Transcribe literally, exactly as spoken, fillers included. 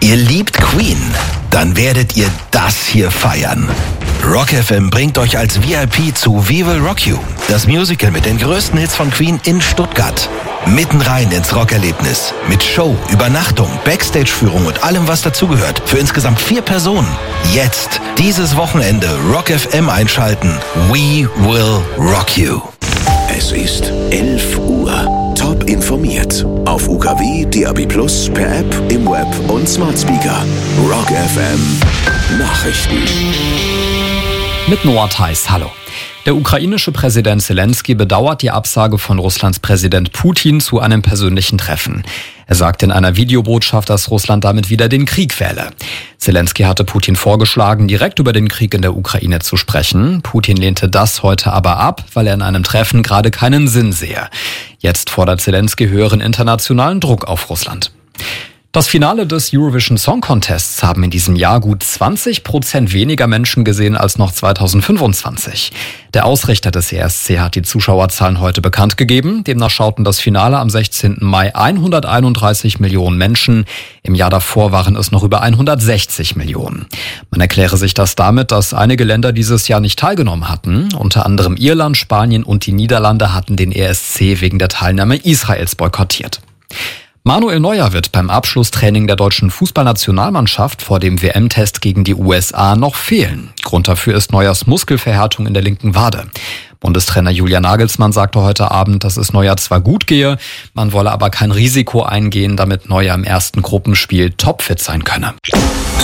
Ihr liebt Queen? Dann werdet ihr das hier feiern. Rock F M bringt euch als V I P zu We Will Rock You, das Musical mit den größten Hits von Queen in Stuttgart. Mitten rein ins Rockerlebnis. Mit Show, Übernachtung, Backstage-Führung und allem, was dazugehört. Für insgesamt vier Personen. Jetzt, dieses Wochenende, Rock F M einschalten. We Will Rock You. Es ist elf Uhr. Top informiert. Auf U K W, D A B plus, per App, im Web und Smart Speaker. Rock F M. Nachrichten. Mit Noah Theis, hallo. Der ukrainische Präsident Zelensky bedauert die Absage von Russlands Präsident Putin zu einem persönlichen Treffen. Er sagte in einer Videobotschaft, dass Russland damit wieder den Krieg wähle. Zelensky hatte Putin vorgeschlagen, direkt über den Krieg in der Ukraine zu sprechen. Putin lehnte das heute aber ab, weil er in einem Treffen gerade keinen Sinn sehe. Jetzt fordert Zelensky höheren internationalen Druck auf Russland. Das Finale des Eurovision Song Contests haben in diesem Jahr gut zwanzig Prozent weniger Menschen gesehen als noch zweitausendfünfundzwanzig. Der Ausrichter des E S C hat die Zuschauerzahlen heute bekannt gegeben. Demnach schauten das Finale am sechzehnten Mai hunderteinunddreißig Millionen Menschen. Im Jahr davor waren es noch über hundertsechzig Millionen. Man erkläre sich das damit, dass einige Länder dieses Jahr nicht teilgenommen hatten. Unter anderem Irland, Spanien und die Niederlande hatten den E S C wegen der Teilnahme Israels boykottiert. Manuel Neuer wird beim Abschlusstraining der deutschen Fußballnationalmannschaft vor dem W M-Test gegen die U S A noch fehlen. Grund dafür ist Neuers Muskelverhärtung in der linken Wade. Bundestrainer Julian Nagelsmann sagte heute Abend, dass es Neuer zwar gut gehe, man wolle aber kein Risiko eingehen, damit Neuer im ersten Gruppenspiel topfit sein könne.